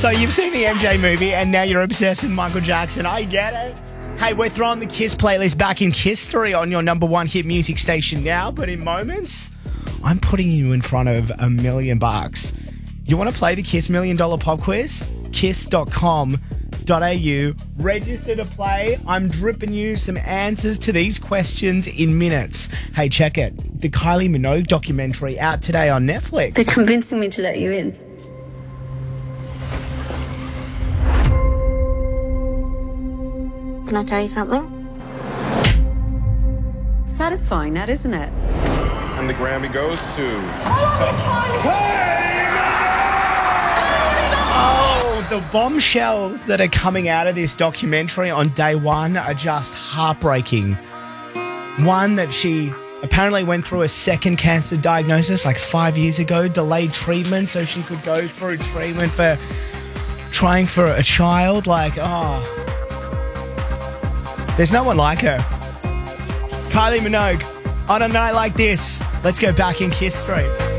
So you've seen the MJ movie and now you're obsessed with Michael Jackson. I get it. Hey, we're throwing the Kiss playlist back in Kiss3 on your number one hit music station now, but in moments, I'm putting you in front of $1 million. You want to play the Kiss $1 Million Pop Quiz? Kiss.com.au. Register to play. I'm dripping you some answers to these questions in minutes. Hey, check it. The Kylie Minogue documentary out today on Netflix. They're convincing me to let you in. Can I tell you something? Satisfying, that, isn't it? And the Grammy goes to... Oh, the bombshells that are coming out of this documentary on day one are just heartbreaking. One, that she apparently went through a second cancer diagnosis like 5 years ago, delayed treatment so she could go through treatment for trying for a child. Like, oh... There's no one like her. Kylie Minogue, on a night like this, let's go back in Kiss Street.